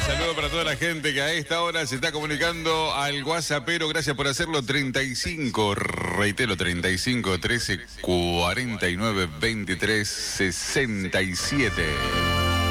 Saludo para toda la gente que a esta hora se está comunicando al WhatsAppero. Gracias por hacerlo. 35, reitero, 35 13 49 23 67.